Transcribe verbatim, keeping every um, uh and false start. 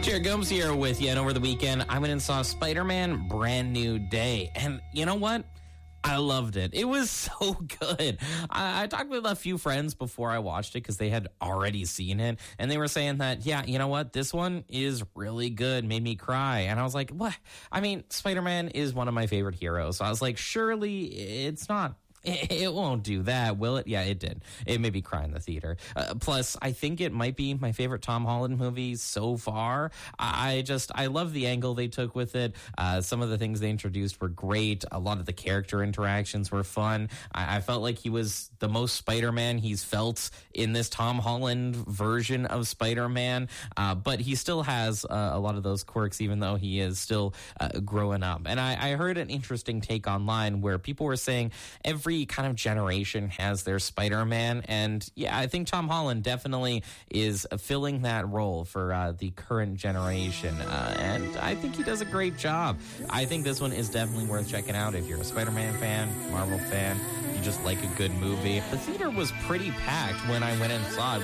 Jared Gomes here with you, and over the weekend, I went and saw Spider-Man Brand New Day, and you know what? I loved it. It was so good. I, I talked with a few friends before I watched it because they had already seen it, and they were saying that, yeah, you know what? This one is really good, made me cry. And I was like, what? I mean, Spider-Man is one of my favorite heroes. So I was like, surely it's not. It won't do that, will it? Yeah, it did. It made me cry in the theater. Uh, plus, I think it might be my favorite Tom Holland movie so far. I just, I love the angle they took with it. Uh, some of the things they introduced were great. A lot of the character interactions were fun. I, I felt like he was the most Spider-Man he's felt in this Tom Holland version of Spider-Man. Uh, but he still has uh, a lot of those quirks, even though he is still uh, growing up. And I, I heard an interesting take online where people were saying every kind of generation has their Spider-Man, and yeah, I think Tom Holland definitely is filling that role for uh, the current generation, uh, and I think he does a great job. I think this one is definitely worth checking out if you're a Spider-Man fan, Marvel fan, you just like a good movie. The theater was pretty packed when I went and saw it.